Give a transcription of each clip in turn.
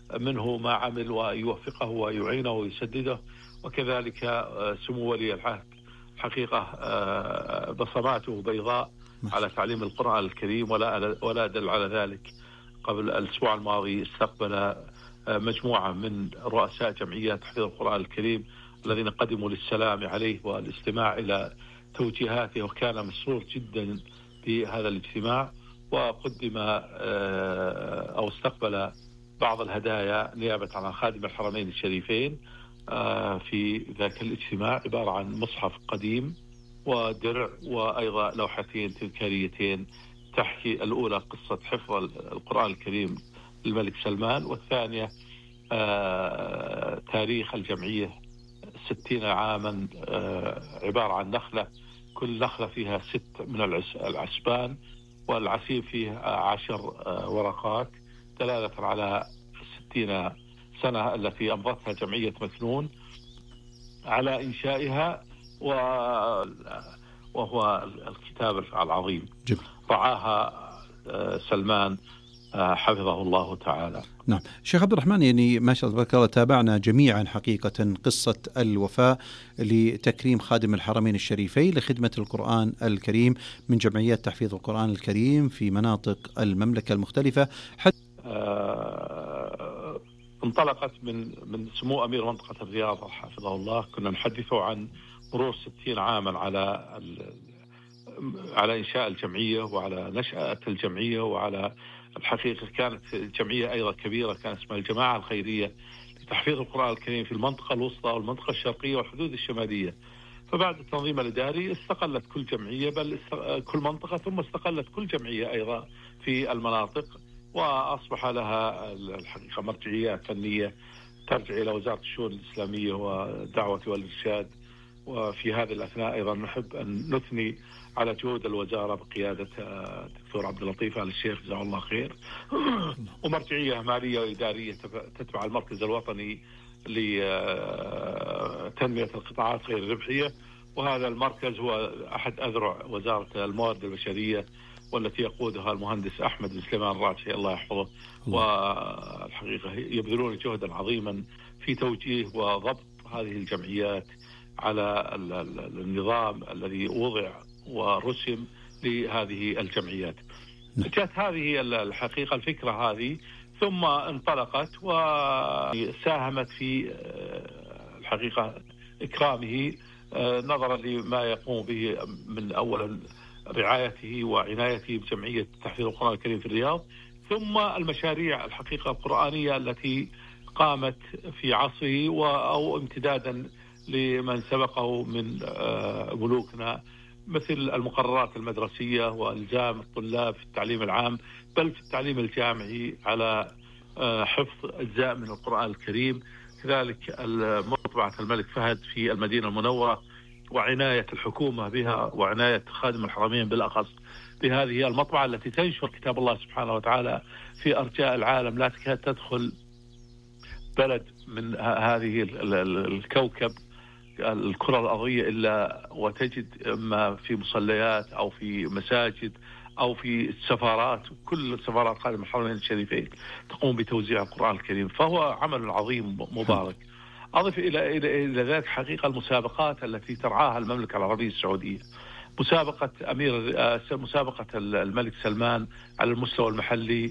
منه ما عمل ويوفقه ويعينه ويسدده. وكذلك سمو ولي العهد حقيقة بصماته بيضاء على تعليم القرآن الكريم، ولا دل على ذلك. قبل الأسبوع الماضي استقبل مجموعة من رؤساء جمعيات تحفيظ القرآن الكريم الذين قدموا للسلام عليه والاستماع إلى توجيهاته، وكان مسرور جدا بهذا الاجتماع. وقدم أو استقبل بعض الهدايا نيابة عن خادم الحرمين الشريفين في ذاك الاجتماع، عبارة عن مصحف قديم ودرع وأيضا لوحتين تذكاريتين تحكي الأولى قصة حفظ القرآن الكريم للملك سلمان، والثانية تاريخ الجمعية 60 عاما، عبارة عن نخلة، كل نخلة فيها 6 من العسبان، والعسيب فيه 10 ورقات، دلالة على 60 سنة التي أمضتها جمعية مكنون على إنشائها. وهو الكتاب العظيم رعاها سلمان حفظه الله تعالى. نعم شيخ عبد الرحمن، يعني ما شاء الله تبارك الله تابعنا جميعا حقيقة قصة الوفاء لتكريم خادم الحرمين الشريفين لخدمة القرآن الكريم من جمعيات تحفيظ القرآن الكريم في مناطق المملكة المختلفة. انطلقت من سمو أمير منطقة الرياض حفظه الله. كنا نحدثه عن مرور 60 عاما على إنشاء الجمعية وعلى نشأة الجمعية، وعلى الحقيقة كانت الجمعية أيضا كبيرة، كان اسمها الجماعة الخيرية لتحفيظ القرآن الكريم في المنطقة الوسطى والمنطقة الشرقية والحدود الشمالية. فبعد التنظيم الإداري استقلت كل جمعية، بل كل منطقة، ثم استقلت كل جمعية أيضا في المناطق، وأصبح لها الحقيقة مرجعيات فنية ترجع إلى وزارة الشؤون الإسلامية والدعوة والإرشاد. وفي هذه الأثناء أيضا نحب أن نثني على جهود الوزارة بقيادة الدكتور عبد اللطيف آل الشيخ جزاه الله خير، ومرجعية مالية وإدارية تتبع المركز الوطني لتنمية القطاعات غير الربحية. وهذا المركز هو أحد أذرع وزارة الموارد البشرية، والتي يقودها المهندس أحمد بن سليمان الراشي الله يحفظه. والحقيقة يبذلون جهدا عظيما في توجيه وضبط هذه الجمعيات على النظام الذي وضع ورسم لهذه الجمعيات. جاءت هذه الحقيقة الفكرة هذه، ثم انطلقت وساهمت في الحقيقة إكرامه نظرا لما يقوم به من أولا رعايته وعنايته بجمعية تحفيظ القرآن الكريم في الرياض، ثم المشاريع الحقيقة القرآنية التي قامت في عصره أو امتدادا لمن سبقه من ملوكنا، مثل المقررات المدرسية وإلزام الطلاب في التعليم العام بل في التعليم الجامعي على حفظ أجزاء من القرآن الكريم. كذلك مطبعة الملك فهد في المدينة المنورة، وعناية الحكومة بها وعناية خادم الحرمين بالأخص بهذه المطبعة التي تنشر كتاب الله سبحانه وتعالى في أرجاء العالم. لا تكاد تدخل بلد من هذه الكوكب الكرة الأرضية إلا وتجد إما في مصليات أو في مساجد أو في السفارات، كل السفارات خادم الحرمين الشريفين تقوم بتوزيع القرآن الكريم، فهو عمل عظيم مبارك. أضف إلى ذلك حقيقة المسابقات التي ترعاها المملكة العربية السعودية، مسابقة الملك سلمان على المستوى المحلي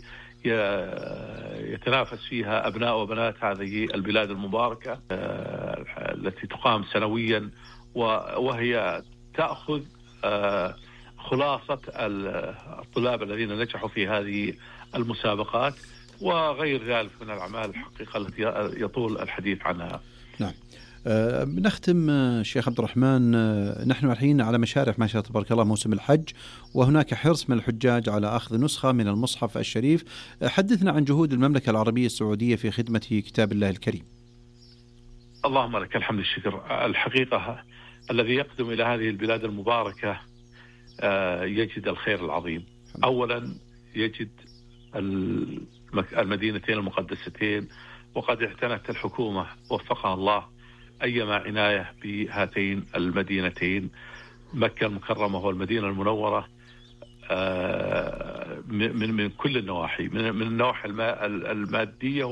يتنافس فيها أبناء وبنات هذه البلاد المباركة التي تقام سنويا، وهي تأخذ خلاصة الطلاب الذين نجحوا في هذه المسابقات وغير ذلك من الأعمال الحقيقة التي يطول الحديث عنها. نعم. نختم شيخ عبد الرحمن، نحن الحين على مشارف ما شاء الله تبارك الله موسم الحج، وهناك حرص من الحجاج على أخذ نسخة من المصحف الشريف. حدثنا عن جهود المملكة العربية السعودية في خدمة كتاب الله الكريم. اللهم لك الحمد والشكر. الحقيقة الذي يقدم إلى هذه البلاد المباركة يجد الخير العظيم. أولا يجد المدينتين المقدستين، وقد اعتنت الحكومة وفقها الله أيما عناية بهاتين المدينتين، مكة المكرمة والمدينة المنورة، من كل النواحي، من النواحي المادية